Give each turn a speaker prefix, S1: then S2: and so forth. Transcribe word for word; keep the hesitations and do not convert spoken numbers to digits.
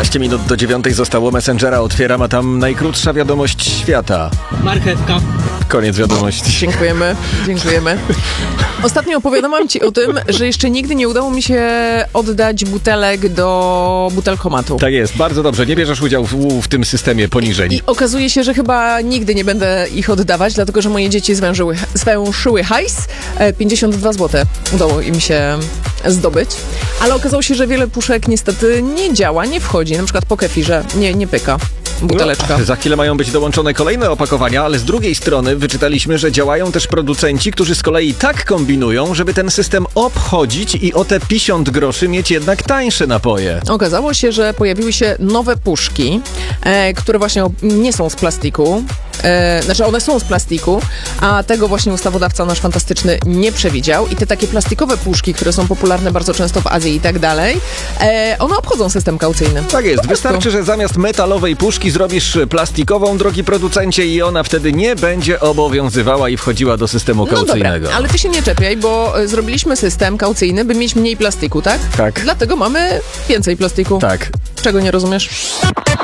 S1: dwanaście minut do dziewiątej zostało. Messengera otwieram, a tam najkrótsza wiadomość świata.
S2: Marchewka.
S1: Koniec wiadomości.
S3: Dziękujemy, dziękujemy. Ostatnio opowiadałam ci o tym, że jeszcze nigdy nie udało mi się oddać butelek do butelkomatu.
S1: Tak jest, bardzo dobrze. Nie bierzesz udziału w, w tym systemie poniżeń.
S3: I okazuje się, że chyba nigdy nie będę ich oddawać, dlatego że moje dzieci zwężyły, zwęszyły hajs. pięćdziesiąt dwa złote udało im się zdobyć. Ale okazało się, że wiele puszek niestety nie działa, nie wchodzi. Na przykład po kefirze nie, nie pyka buteleczka.
S1: No, za chwilę mają być dołączone kolejne opakowania, ale z drugiej strony wyczytaliśmy, że działają też producenci, którzy z kolei tak kombinują, żeby ten system obchodzić i o te pięćdziesiąt groszy mieć jednak tańsze napoje.
S3: Okazało się, że pojawiły się nowe puszki, e, które właśnie nie są z plastiku. E, znaczy one są z plastiku, a tego właśnie ustawodawca nasz fantastyczny nie przewidział i te takie plastikowe puszki, które są popularne bardzo często w Azji i tak dalej, e, one obchodzą system kaucyjny.
S1: Tak jest, wystarczy, że zamiast metalowej puszki zrobisz plastikową, drogi producencie, i ona wtedy nie będzie obowiązywała i wchodziła do systemu kaucyjnego.
S3: No dobra, ale ty się nie czepiaj, bo e, zrobiliśmy system kaucyjny, by mieć mniej plastiku, tak?
S1: Tak.
S3: Dlatego mamy więcej plastiku.
S1: Tak.
S3: Czego nie rozumiesz?